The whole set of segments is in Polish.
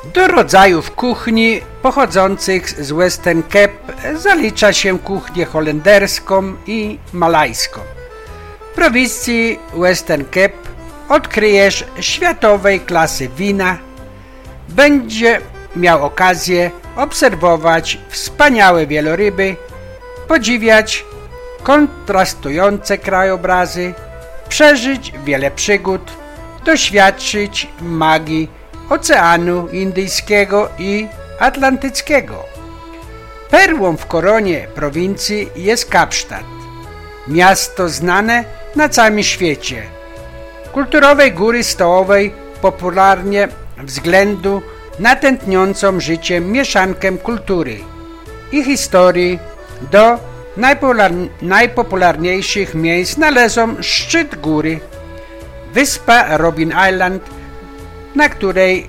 Do rodzajów kuchni pochodzących z Western Cape zalicza się kuchnię holenderską i malajską. W prowincji Western Cape odkryjesz światowej klasy wina, będzie miał okazję obserwować wspaniałe wieloryby, podziwiać kontrastujące krajobrazy, przeżyć wiele przygód, doświadczyć magii Oceanu Indyjskiego i Atlantyckiego. Perłą w koronie prowincji jest Kapsztad, miasto znane na całym świecie. Kulturowej góry stołowej popularnie względu na tętniącą życiem mieszankę kultury i historii. Do najpopularniejszych miejsc należą szczyt góry, wyspa Robben Island, na której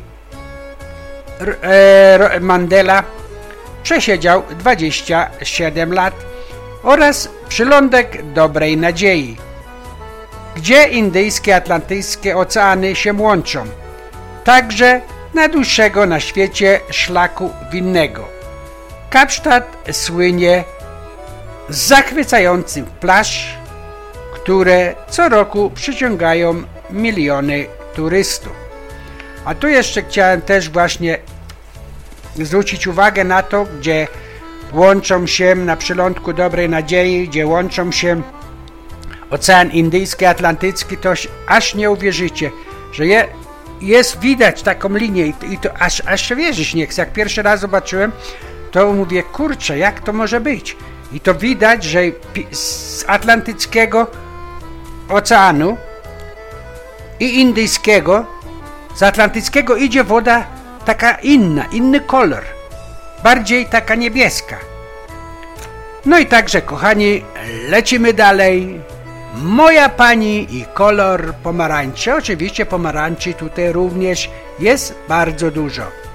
Mandela przesiedział 27 lat, oraz przylądek Dobrej Nadziei, gdzie indyjskie i atlantyckie oceany się łączą, także najdłuższego na świecie szlaku winnego. Kapsztad słynie z zachwycających plaż, które co roku przyciągają miliony turystów. A tu jeszcze chciałem też właśnie zwrócić uwagę na to, gdzie łączą się na przylądku Dobrej Nadziei, gdzie łączą się Ocean Indyjski, Atlantycki, to aż nie uwierzycie, że jest widać taką linię i to aż się wierzyć nie chce. Jak pierwszy raz zobaczyłem, to mówię, kurczę, jak to może być? I to widać, że z Atlantyckiego Oceanu i Indyjskiego, z Atlantyckiego idzie woda taka inny kolor, bardziej taka niebieska. No i także, kochani, lecimy dalej. Moja pani i kolor pomarańczy. Oczywiście pomarańczy tutaj również jest bardzo dużo.